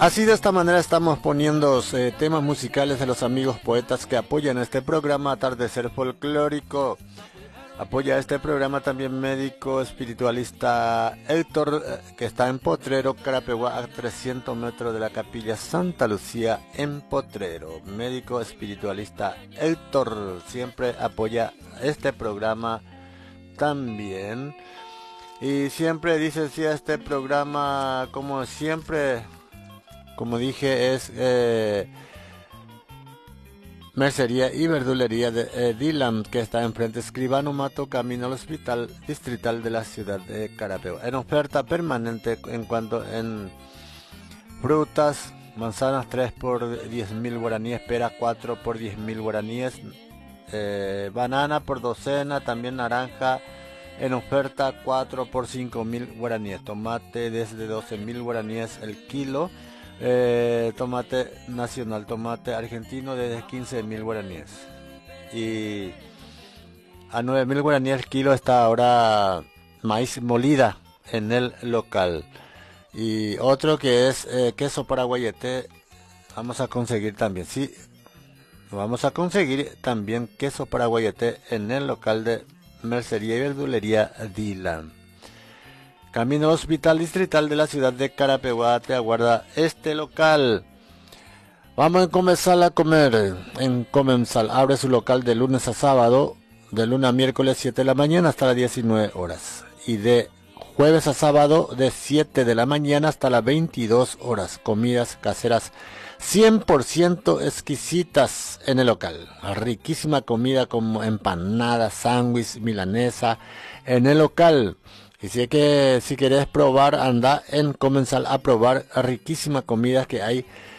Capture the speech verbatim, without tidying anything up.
Así de esta manera estamos poniendo eh, temas musicales de los amigos poetas que apoyan este programa Atardecer Folclórico. Apoya este programa también médico espiritualista Héctor, eh, que está en Potrero, Carapeguá, a trescientos metros de la capilla Santa Lucía en Potrero. Médico espiritualista Héctor siempre apoya este programa también. Y siempre dice, sí, este programa, como siempre, como dije, es eh, mercería y verdulería de eh, Dylan, que está enfrente Escribano Mato, camino al hospital distrital de la ciudad de Carapeguá. En oferta permanente en cuanto en frutas, manzanas tres por diez mil guaraníes, pera cuatro por diez mil guaraníes, eh, banana por docena, también naranja en oferta cuatro por cinco mil guaraníes, tomate desde doce mil guaraníes el kilo, eh, tomate nacional, tomate argentino desde quince mil guaraníes, y a nueve mil guaraníes el kilo está ahora maíz molida en el local. Y otro que es eh, queso paraguayete, vamos a conseguir también, sí, vamos a conseguir también queso paraguayete en el local de mercería y verdulería Dylan. Camino al hospital distrital de la ciudad de Carapeguá te aguarda este local. Vamos a comenzar a comer en Comensal. Abre su local de lunes a sábado, de lunes a miércoles siete de la mañana hasta las diecinueve horas. Y de jueves a sábado de siete de la mañana hasta las veintidós horas. Comidas caseras cien por ciento exquisitas en el local. Riquísima comida como empanadas, sándwich, milanesa en el local. Y si, es que, si querés probar, anda en Comensal a probar riquísima comida que hay